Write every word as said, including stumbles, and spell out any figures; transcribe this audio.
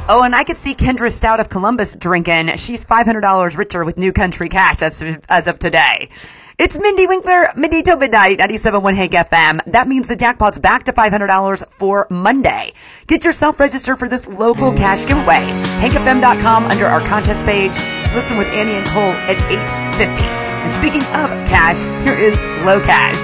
Oh, and I could see Kendra Stout of Columbus drinking. She's five hundred dollars richer with New Country Cash as, as of today. It's Mindy Winkler, Mindy till midnight, ninety-seven point one Hank F M. That means the jackpot's back to five hundred dollars for Monday. Get yourself registered for this local cash giveaway. hank f m dot com under our contest page. Listen with Annie and Cole at eight fifty. And speaking of cash, here is Low Cash.